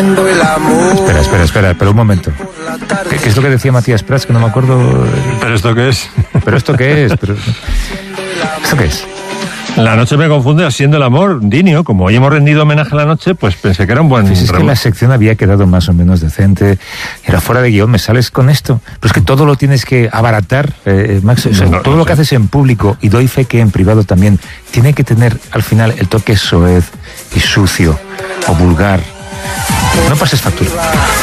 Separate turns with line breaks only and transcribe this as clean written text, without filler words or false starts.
Espera, un momento. ¿Qué es lo que decía Matías Prats? Que no me acuerdo.
¿Pero esto qué es?
¿Esto qué es? ¿Esto qué es?
La noche me confunde siendo el amor, Dinio. Como hoy hemos rendido homenaje a la noche, pues pensé que era un buen...
Es que la sección había quedado más o menos decente. Era fuera de guión, ¿me sales con esto? Pero es que todo lo tienes que abaratar, Max. O sea, todo lo que haces en público, y doy fe que en privado también, tiene que tener al final el toque soez y sucio o vulgar. No pases factura.